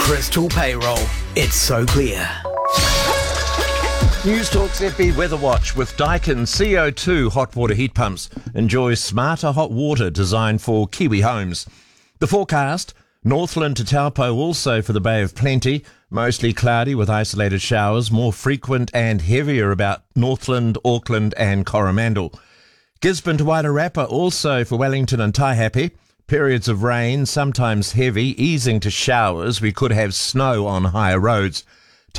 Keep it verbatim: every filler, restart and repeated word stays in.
Crystal Payroll. It's so clear. News Talk Z B Weather Watch with Daikin C O two hot water heat pumps. Enjoy smarter hot water designed for Kiwi homes. The forecast, Northland to Taupo also for the Bay of Plenty. Mostly cloudy with isolated showers, more frequent and heavier about Northland, Auckland and Coromandel. Gisborne to Wairarapa also for Wellington and Taihape. Periods of rain, sometimes heavy, easing to showers. We could have snow on higher roads.